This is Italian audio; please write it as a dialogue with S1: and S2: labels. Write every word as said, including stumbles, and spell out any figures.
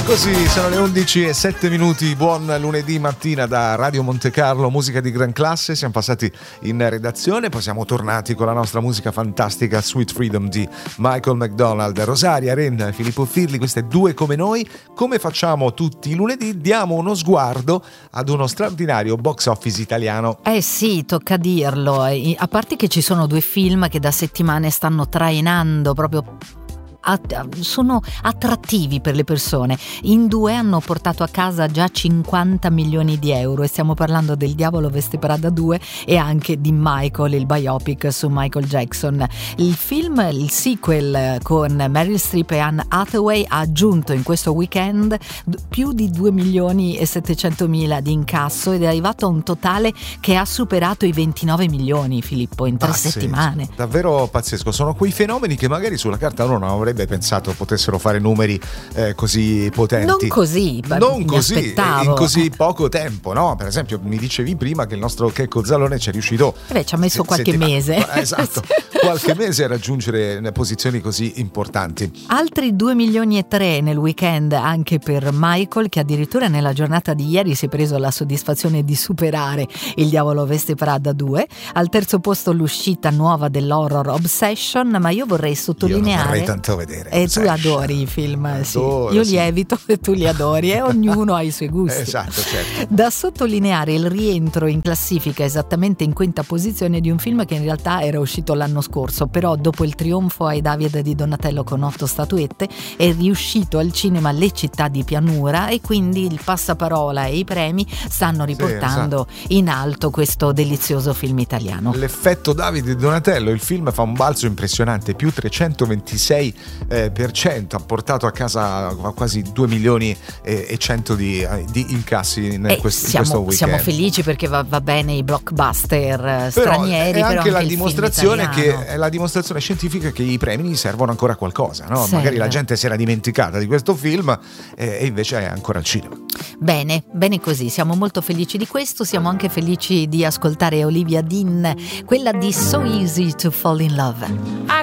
S1: Così sono le undici e sette minuti, buon lunedì mattina da Radio Monte Carlo, musica di gran classe. Siamo passati in redazione, poi siamo tornati con la nostra musica fantastica Sweet Freedom di Michael McDonald. Rosaria Renna, Filippo Firli, queste due come noi. Come facciamo tutti i lunedì, diamo uno sguardo ad uno straordinario box office italiano.
S2: Eh sì, tocca dirlo, a parte che ci sono due film che da settimane stanno trainando proprio, sono attrattivi per le persone. In due hanno portato a casa già cinquanta milioni di euro e stiamo parlando del Diavolo Veste Prada due e anche di Michael, il biopic su Michael Jackson. Il film, il sequel con Meryl Streep e Anne Hathaway, ha aggiunto in questo weekend più di due milioni e settecentomila di incasso ed è arrivato a un totale che ha superato i ventinove milioni, Filippo, in tre
S1: pazzesco,
S2: settimane.
S1: Davvero pazzesco, sono quei fenomeni che magari sulla carta uno non avrebbe pensato potessero fare numeri eh, così potenti.
S2: Non così,
S1: non così,
S2: aspettavo.
S1: in così poco tempo, no? Per esempio, mi dicevi prima che il nostro Checco Zalone ci è riuscito.
S2: Beh, ci ha messo
S1: se,
S2: qualche
S1: settima,
S2: mese.
S1: Esatto, qualche mese a raggiungere posizioni così importanti.
S2: Altri due milioni e tre nel weekend anche per Michael, che addirittura nella giornata di ieri si è preso la soddisfazione di superare il Diavolo Veste Prada due. Al terzo posto l'uscita nuova dell'horror Obsession, ma io vorrei sottolineare.
S1: Io non vorrei tanto vedere.
S2: E tu adori i film,
S1: adoro,
S2: sì. Io
S1: sì.
S2: li evito e tu li adori e ognuno ha i suoi gusti.
S1: Esatto, certo.
S2: Da sottolineare il rientro in classifica esattamente in quinta posizione di un film che in realtà era uscito l'anno scorso, però dopo il trionfo ai David di Donatello con otto statuette è riuscito al cinema Le città di pianura e quindi il passaparola e i premi stanno riportando
S1: sì, esatto.
S2: in alto questo delizioso film italiano.
S1: L'effetto David di Donatello, il film fa un balzo impressionante, più trecentoventisei eh, per cento, ha portato a casa quasi due milioni e cento di, di incassi in,
S2: eh,
S1: questo,
S2: siamo,
S1: in questo weekend.
S2: Siamo felici perché va, va bene i blockbuster eh,
S1: però
S2: stranieri,
S1: è anche,
S2: però anche
S1: la
S2: il
S1: dimostrazione
S2: film
S1: che
S2: italiano.
S1: è la dimostrazione scientifica che i premi servono ancora a qualcosa, no?
S2: Serve.
S1: Magari la gente si era dimenticata di questo film eh, e invece è ancora al cinema.
S2: Bene, bene così, siamo molto felici di questo, siamo anche felici di ascoltare Olivia Dean, quella di So Easy to Fall in Love.